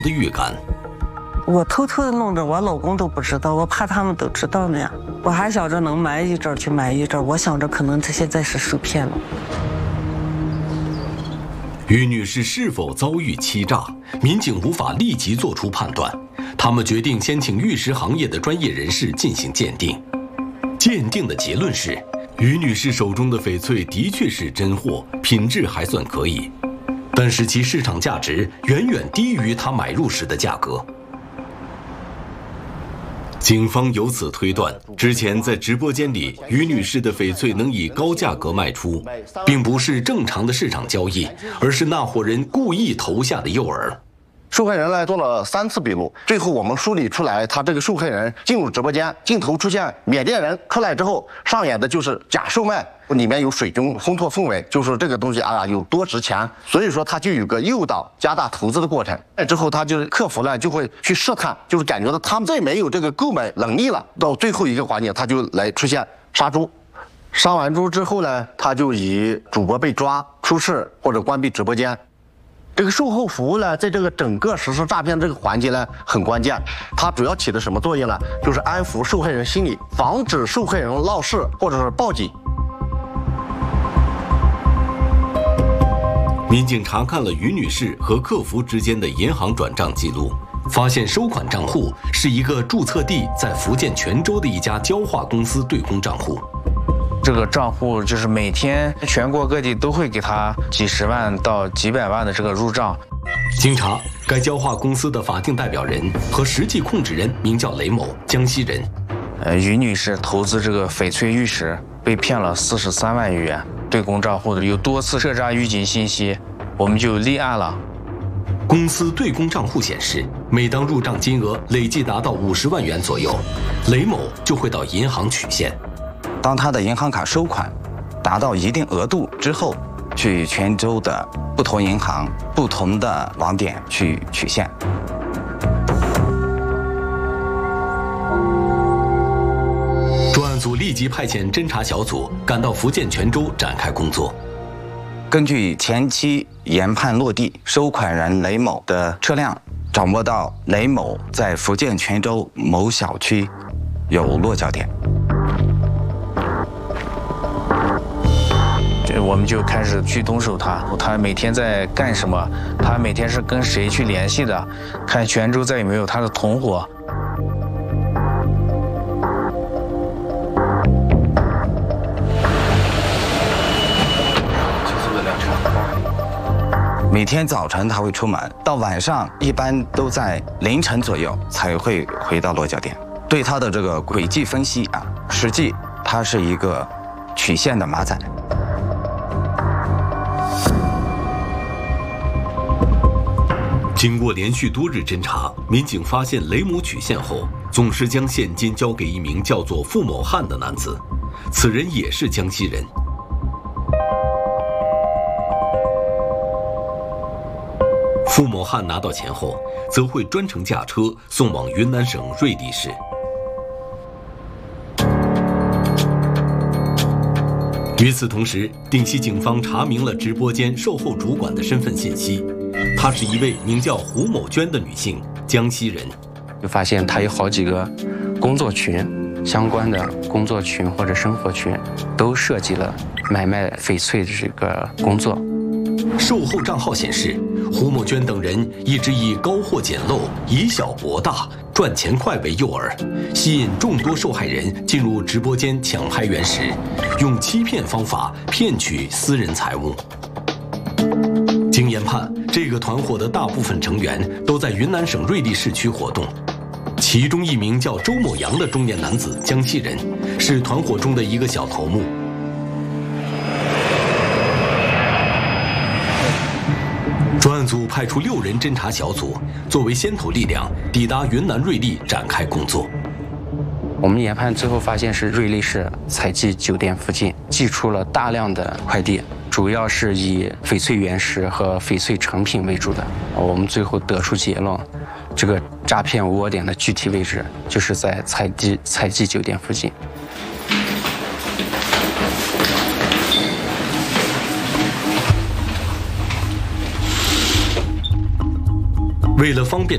的预感。 我偷偷的弄着，我老公都不知道，我怕他们都知道呢呀。我还想着能埋一阵去埋一阵，我想着可能他现在是受骗了。 于女士是否遭遇欺诈，民警无法立即做出判断，他们决定先请玉石行业的专业人士进行鉴定。鉴定的结论是，于女士手中的翡翠的确是真货，品质还算可以，但是其市场价值远远低于她买入时的价格。警方由此推断，之前在直播间里，于女士的翡翠能以高价格卖出，并不是正常的市场交易，而是那伙人故意投下的诱饵。 受害人呢做了3次笔录，最后我们梳理出来，他这个受害人进入直播间，镜头出现缅甸人，出来之后上演的就是假售卖，里面有水军烘托氛围，就是这个东西有多值钱，所以说他就有个诱导加大投资的过程。之后他就是客服呢就会去试探，就是感觉到他们再没有这个购买能力了，到最后一个环节他就来出现杀猪。杀完猪之后呢，他就以主播被抓、出事或者关闭直播间。这个售后服务呢，在这个整个实施诈骗这个环节呢，很关键。它主要起的什么作用呢？就是安抚受害人心理，防止受害人闹事或者是报警。 民警查看了于女士和客服之间的银行转账记录，发现收款账户是一个注册地在福建泉州的一家焦化公司对公账户。 这个账户就是每天全国各地都会给他几十万到几百万的这个入账。 经查，该焦化公司的法定代表人和实际控制人名叫雷某，江西人。 于女士投资这个翡翠玉石被骗了43万余元，对公账户的有多次涉诈预警信息，我们就立案了。 公司对公账户显示，每当入账金额累计达到50万元左右，雷某就会到银行取现。 当他的银行卡收款达到一定额度之后，去泉州的不同银行、不同的网点去取现。 专案组立即派遣侦查小组赶到福建泉州展开工作。 根据前期研判落地收款人雷某的车辆，掌握到雷某在福建泉州某小区有落脚点。 我们就开始去动手他每天在干什么，他每天是跟谁去联系的，看泉州再有没有他的同伙。 每天早晨他会出门，到晚上一般都在凌晨左右才会回到落脚点。对他的这个轨迹分析实际他是一个取现的马仔。 经过连续多日侦查，民警发现雷某取现后，总是将现金交给一名叫做付某汉的男子，此人也是江西人。付某汉拿到钱后，则会专程驾车送往云南省瑞丽市。与此同时，定西警方查明了直播间售后主管的身份信息，她是一位名叫胡某娟的女性，江西人。 就发现她有好几个工作群，相关的工作群或者生活群，都涉及了买卖翡翠的这个工作。 售后账号显示，胡某娟等人一直以高货捡漏、以小博大、赚钱快为诱饵，吸引众多受害人进入直播间抢拍原石，用欺骗方法骗取私人财物。经研判，这个团伙的大部分成员都在云南省瑞丽市区活动，其中一名叫周某阳的中年男子，江西人，是团伙中的一个小头目。专案组派出6人侦查小组，作为先头力量，抵达云南瑞丽展开工作。 我们研判最后发现是瑞丽市采集酒店附近寄出了大量的快递，主要是以翡翠原石和翡翠成品为主的。我们最后得出结论，这个诈骗窝点的具体位置就是在采集酒店附近。 为了方便